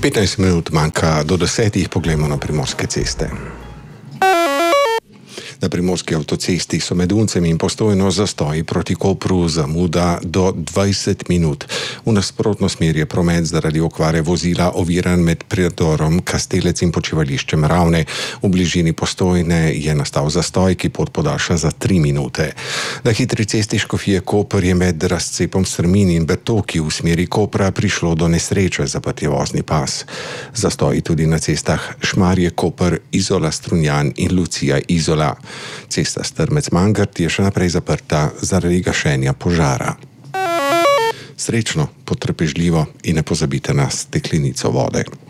15 minut manjka do 10, poglejmo na primorske ceste. Na primorski avtocesti so med Uncem in Postojno zastoji proti Kopru, zamuda do 20 minut. V nasprotno smer je promet zaradi okvare vozila oviran med predorom Kastelec in počivališčem Ravne. V bližini Postojne je nastal zastoj, ki pot podaljša za 3 minute. Na hitri cesti Škofije Koper je med razcepom Strmin in Bertoki v smeri Kopra prišlo do nesreče, zaprt je vozni pas. Zastoji tudi na cestah Šmarje Koper, Izola Strunjan in Lucija Izola. Cesta Strmec-Mangart je še naprej zaprta zaradi gašenja požara. Srečno, potrpežljivo in ne pozabite na steklenico vode.